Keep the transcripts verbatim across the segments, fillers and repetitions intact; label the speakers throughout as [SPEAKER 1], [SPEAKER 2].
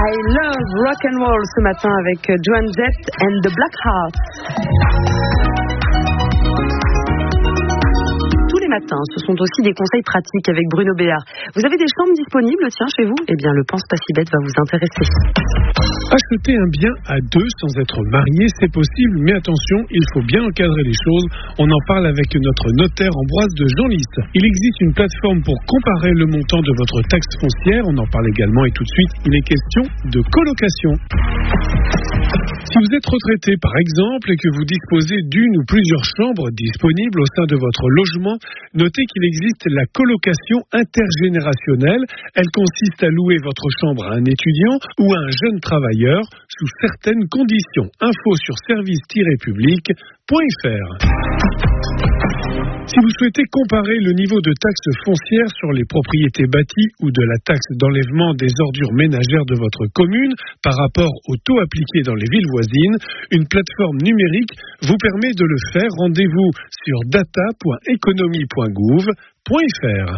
[SPEAKER 1] I love rock and roll ce matin avec Joan Jett and the Black Hearts. Tous les matins, ce sont aussi des conseils pratiques avec Bruno Béard. Vous avez des chambres disponibles, tiens, chez vous ? Eh bien, le Pense pas si bête va vous intéresser.
[SPEAKER 2] Acheter un bien à deux sans être marié, c'est possible, mais attention, il faut bien encadrer les choses. On en parle avec notre notaire Ambroise de Genlis. Il existe une plateforme pour comparer le montant de votre taxe foncière. On en parle également et tout de suite, il est question de colocation. Si vous êtes retraité, par exemple, et que vous disposez d'une ou plusieurs chambres disponibles au sein de votre logement, notez qu'il existe la colocation intergénérationnelle. Elle consiste à louer votre chambre à un étudiant ou à un jeune travailleur sous certaines conditions. Info sur service tiret public point f r. Si vous souhaitez comparer le niveau de taxe foncière sur les propriétés bâties ou de la taxe d'enlèvement des ordures ménagères de votre commune par rapport au taux appliqué dans les villes voisines, une plateforme numérique vous permet de le faire. Rendez-vous sur data point economie point gouv point f r.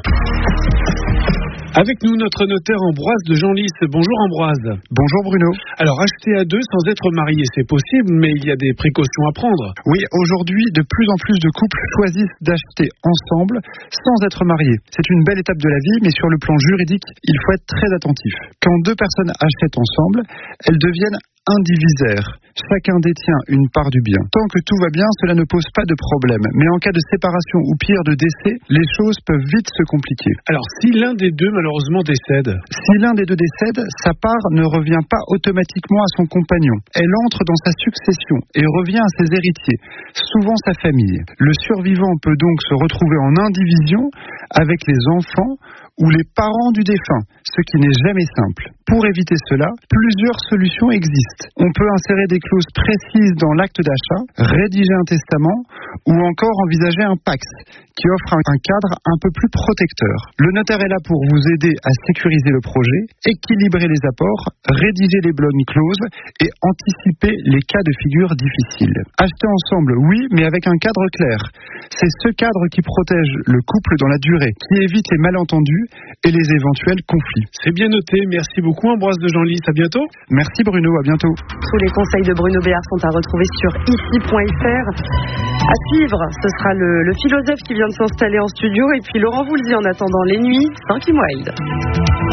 [SPEAKER 2] Avec nous, notre notaire Ambroise de Genlis. Bonjour Ambroise.
[SPEAKER 3] Bonjour Bruno.
[SPEAKER 2] Alors, acheter à deux sans être marié, c'est possible, mais il y a des précautions à prendre.
[SPEAKER 3] Oui, aujourd'hui, de plus en plus de couples choisissent d'acheter ensemble sans être mariés. C'est une belle étape de la vie, mais sur le plan juridique, il faut être très attentif. Quand deux personnes achètent ensemble, elles deviennent indivisaires. Chacun détient une part du bien. Tant que tout va bien, cela ne pose pas de problème. Mais en cas de séparation ou pire de décès, les choses peuvent vite se compliquer.
[SPEAKER 2] Alors, si l'un des deux, malheureusement, décède ?
[SPEAKER 3] Si l'un des deux décède, sa part ne revient pas automatiquement à son compagnon. Elle entre dans sa succession et revient à ses héritiers, souvent sa famille. Le survivant peut donc se retrouver en indivision avec les enfants ou les parents du défunt, ce qui n'est jamais simple. Pour éviter cela, plusieurs solutions existent. On peut insérer des clauses précises dans l'acte d'achat, rédiger un testament ou encore envisager un pacte qui offre un cadre un peu plus protecteur. Le notaire est là pour vous aider à sécuriser le projet, équilibrer les apports, rédiger les bonnes clauses et anticiper les cas de figure difficiles. Acheter ensemble, oui, mais avec un cadre clair. C'est ce cadre qui protège le couple dans la durée, qui évite les malentendus et les éventuels conflits.
[SPEAKER 2] C'est bien noté. Merci beaucoup Ambroise de Genlis. À bientôt.
[SPEAKER 3] Merci Bruno, à bientôt.
[SPEAKER 1] Tous les conseils de Bruno Béard sont à retrouver sur ici point f r. À suivre, ce sera le, le philosophe qui vient de s'installer en studio et puis Laurent Voulzy en attendant les nuits, Funky Wild.